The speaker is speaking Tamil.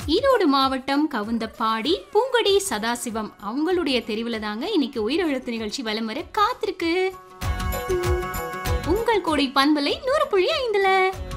ஈரோடு மாவட்டம் கவுந்தப்பாடி பூங்கொடி சதாசிவம் அவங்களுடைய தெரிவுல தாங்க இன்னைக்கு உயிரெழுத்து நிகழ்ச்சி வலம் வர காத்திருக்கு. உங்கள் கோடி பண்பலை 100.5.